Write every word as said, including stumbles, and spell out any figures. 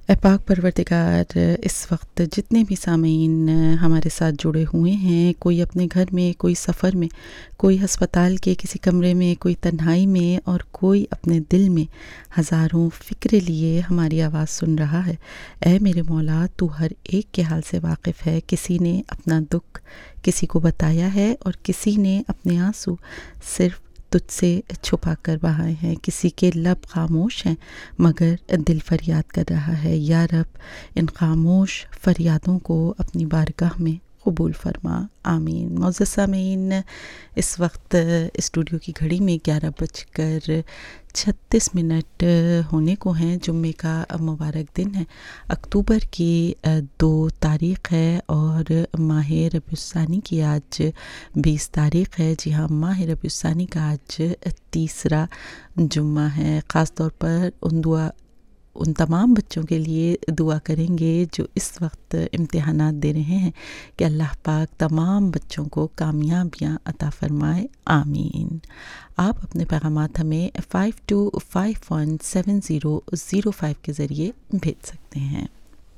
اے پاک پروردگار، اس وقت جتنے بھی سامعین ہمارے ساتھ جڑے ہوئے ہیں، کوئی اپنے گھر میں، کوئی سفر میں، کوئی ہسپتال کے کسی کمرے میں، کوئی تنہائی میں، اور کوئی اپنے دل میں ہزاروں فکرے لیے ہماری آواز سن رہا ہے، اے میرے مولا، تو ہر ایک کے حال سے واقف ہے۔ کسی نے اپنا دکھ کسی کو بتایا ہے اور کسی نے اپنے آنسو صرف تجھ سے چھپا کر بہائے ہیں، کسی کے لب خاموش ہیں مگر دل فریاد کر رہا ہے۔ یا رب، ان خاموش فریادوں کو اپنی بارگاہ میں قبول فرما، آمین۔ معزز سامعین، اس وقت اسٹوڈیو کی گھڑی میں گیارہ بج کر چھتیس منٹ ہونے کو ہیں۔ جمعے کا مبارک دن ہے، اکتوبر کی دو تاریخ ہے اور ماہ ربیع الثانی کی آج بیس تاریخ ہے۔ جی ہاں، ماہ ربیع الثانی کا آج تیسرا جمعہ ہے۔ خاص طور پر ان دعا ان تمام بچوں کے لیے دعا کریں گے جو اس وقت امتحانات دے رہے ہیں کہ اللہ پاک تمام بچوں کو کامیابیاں عطا فرمائے، آمین۔ آپ اپنے پیغامات ہمیں five to five one seven zero zero five کے ذریعے بھیج سکتے ہیں۔